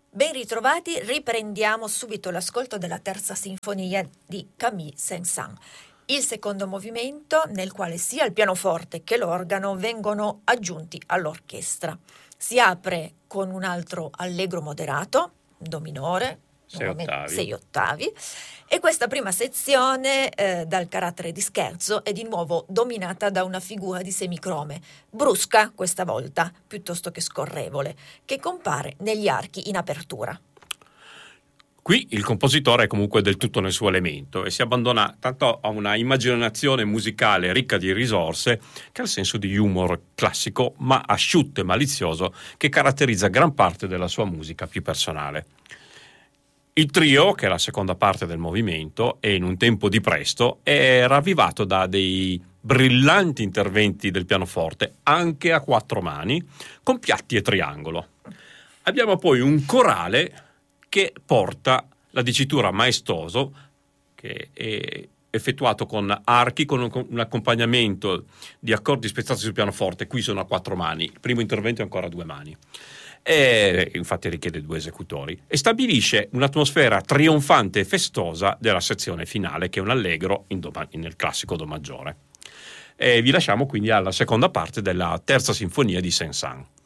Ben ritrovati, riprendiamo subito l'ascolto della terza sinfonia di Camille Saint-Saëns, il secondo movimento nel quale sia il pianoforte che l'organo vengono aggiunti all'orchestra. Si apre con un altro allegro moderato, do minore, 6 ottavi, e questa prima sezione dal carattere di scherzo è di nuovo dominata da una figura di semicrome, brusca questa volta, piuttosto che scorrevole, che compare negli archi in apertura. Qui il compositore è comunque del tutto nel suo elemento e si abbandona tanto a una immaginazione musicale ricca di risorse che al senso di humor classico ma asciutto e malizioso che caratterizza gran parte della sua musica più personale. Il trio, che è la seconda parte del movimento e in un tempo di presto, è ravvivato da dei brillanti interventi del pianoforte anche a 4 mani con piatti e triangolo. Abbiamo poi un corale che porta la dicitura maestoso, che è effettuato con archi, con un accompagnamento di accordi spezzati sul pianoforte. Qui sono a 4 mani, il primo intervento è ancora a 2 mani. E infatti richiede 2 esecutori e stabilisce un'atmosfera trionfante e festosa della sezione finale, che è un allegro nel classico do maggiore. E vi lasciamo quindi alla seconda parte della terza sinfonia di Saint-Saëns.